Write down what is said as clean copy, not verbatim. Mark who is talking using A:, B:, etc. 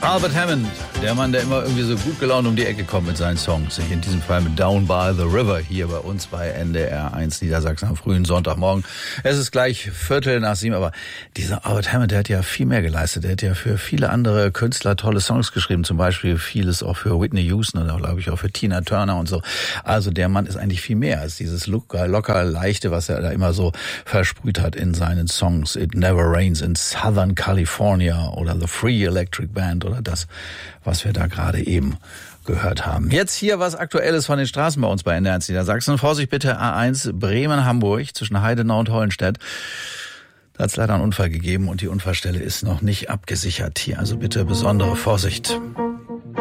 A: Albert Hammond, der Mann, der immer irgendwie so gut gelaunt um die Ecke kommt mit seinen Songs. In diesem Fall mit Down by the River hier bei uns bei NDR 1 Niedersachsen am frühen Sonntagmorgen. Es ist gleich 6:45, aber dieser Albert Hammond, der hat ja viel mehr geleistet. Der hat ja für viele andere Künstler tolle Songs geschrieben, zum Beispiel vieles auch für Whitney Houston oder glaube ich auch für Tina Turner und so. Also der Mann ist eigentlich viel mehr als dieses locker leichte, was er da immer so versprüht hat in seinen Songs. It Never Rains in Southern California oder The Free Electric Band oder das, was wir da gerade eben gehört haben. Jetzt hier was Aktuelles von den Straßen bei uns bei NDR 1 Niedersachsen. Vorsicht bitte, A1 Bremen-Hamburg zwischen Heidenau und Hollenstedt. Da hat es leider einen Unfall gegeben und die Unfallstelle ist noch nicht abgesichert hier. Also bitte besondere Vorsicht.